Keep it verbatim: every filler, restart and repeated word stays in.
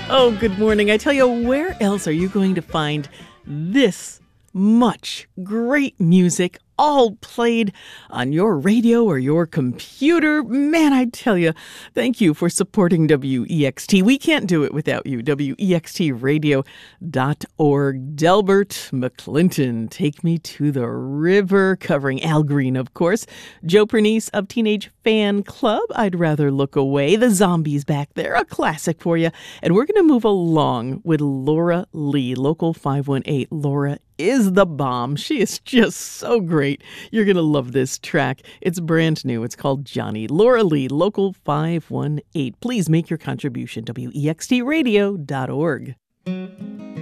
Oh, good morning. I tell you, where else are you going to find this much great music all played on your radio or your computer? Man, I tell you, thank you for supporting W E X T. We can't do it without you. W E X T radio dot org. Delbert McClinton, Take Me to the River, covering Al Green, of course. Joe Pernice of Teenage Fan Club, I'd Rather Look Away. The Zombies back there, a classic for you. And we're going to move along with Laura Lee, Local five one eight. Laura is the bomb. She is just so great. You're going to love this track. It's brand new. It's called Johnny. Laura Lee, Local five one eight. Please make your contribution. W E X T radio dot org.